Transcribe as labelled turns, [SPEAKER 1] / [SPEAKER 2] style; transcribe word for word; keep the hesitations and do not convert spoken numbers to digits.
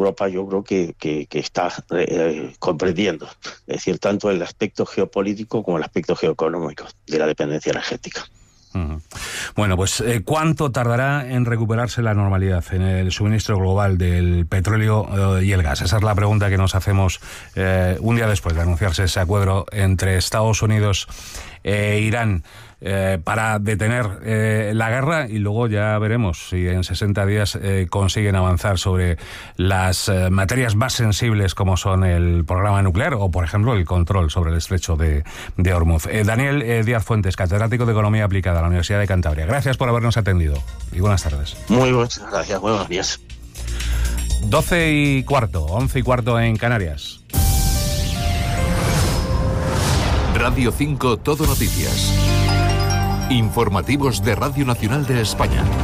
[SPEAKER 1] Europa yo creo que, que, que está eh, comprendiendo, es decir, tanto el aspecto geopolítico como el aspecto geoeconómico de la dependencia energética.
[SPEAKER 2] Uh-huh. Bueno, pues eh, ¿cuánto tardará en recuperarse la normalidad en el suministro global del petróleo eh, y el gas? Esa es la pregunta que nos hacemos eh, un día después de anunciarse ese acuerdo entre Estados Unidos e Irán eh, para detener eh, la guerra, y luego ya veremos si en sesenta días eh, consiguen avanzar sobre las eh, materias más sensibles como son el programa nuclear o, por ejemplo, el control sobre el estrecho de, de Hormuz. Eh, Daniel eh, Díaz Fuentes, catedrático de Economía Aplicada a la Universidad de Cantabria. Gracias por habernos atendido y buenas tardes.
[SPEAKER 1] Muy buenas gracias, buenos días.
[SPEAKER 2] doce y cuarto, once y cuarto en Canarias.
[SPEAKER 3] Radio cinco Todo Noticias. Informativos de Radio Nacional de España.